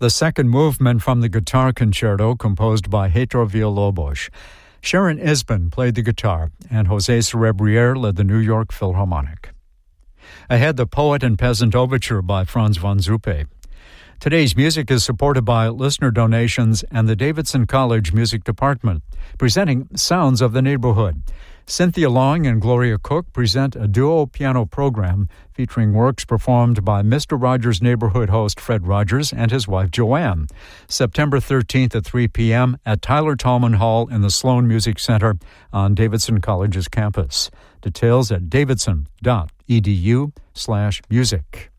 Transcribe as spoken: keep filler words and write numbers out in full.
the second movement from the guitar concerto composed by Heitor Villa-Lobos. Sharon Isbin played the guitar, and José Cerebrier led the New York Philharmonic. Ahead, the Poet and Peasant Overture by Franz von Zuppe. Today's music is supported by listener donations and the Davidson College Music Department, presenting Sounds of the Neighborhood. Cynthia Long and Gloria Cook present a duo piano program featuring works performed by Mister Rogers' Neighborhood host Fred Rogers and his wife Joanne. September thirteenth at three p.m. at Tyler Tallman Hall in the Sloan Music Center on Davidson College's campus. Details at davidson.edu slash music.